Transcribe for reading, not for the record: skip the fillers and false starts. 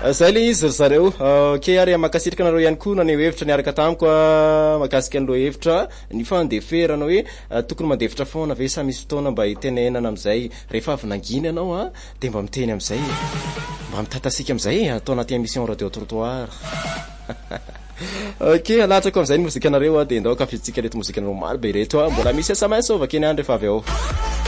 zay le izy zareo okay ary makasitraka nareo ihany koa na ny hevitra niaraka tamiko makasika an'lo hevitra ny fandeferana hoe tokony mandevitra foana ve sa misy fotoana mba hitenenana am'izay rehefa avy nanginy ianao de mba miteny am'izay mba mitantasika am'izay atao anaty émission radio trottoir okay alatsako am'izay ny mozika nareo de ndao ka fitsika reto mozika nareo maro be reto mbola misy SMS ovakeny andro efa avy ao